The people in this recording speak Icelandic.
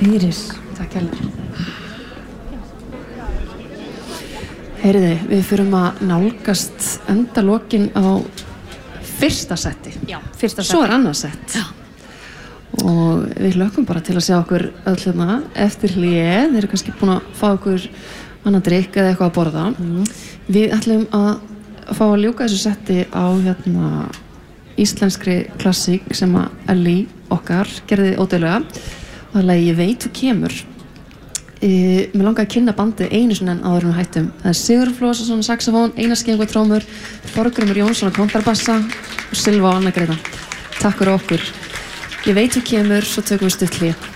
fyrir. Takk hérlega. Heyriði, við förum að nálgast endalokin á fyrsta setti. Já, fyrsta setti. Svo annað sett. Já. Og við hlökkum bara til að sjá okkur öll hérna eftir hlé. Þeir eru kannski búin að fá okkur annan drykk eða eitthvað að borða. Við ætlum að fá að ljúka þessu setti á hérna íslenskri klassík sem að Ellý okkar gerði ódeilega. Og það er lagið Ég veit þú kemur. Mér langar að kynna bandið einu sinni en áður en við hættum. Það er Sigurður Flosason saxofón, Einar Skengu trómur, Þorgrímur Jónsson á kontrabassa og Silva og Anna Greta. Takk fyrir okkur. Ég veit þú kemur, svo tökum við stutt hlé.